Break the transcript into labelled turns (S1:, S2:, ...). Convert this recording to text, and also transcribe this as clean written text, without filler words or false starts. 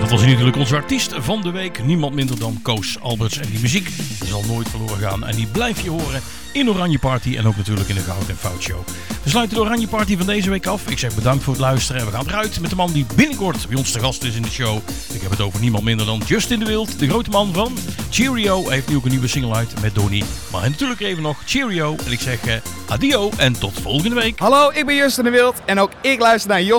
S1: Dat was natuurlijk onze artiest van de week. Niemand minder dan Koos Alberts. En die muziek zal nooit verloren gaan. En die blijf je horen in Oranje Party en ook natuurlijk in de Goud en Fout Show. We sluiten de Oranje Party van deze week af. Ik zeg bedankt voor het luisteren. En we gaan eruit met de man die binnenkort bij ons te gast is in de show. Ik heb het over niemand minder dan Justin de Wild. De grote man van Cheerio. Hij heeft nu ook een nieuwe single uit met Donnie. Maar natuurlijk even nog Cheerio. En ik zeg adio en tot volgende week.
S2: Hallo, ik ben Justin de Wild. En ook ik luister naar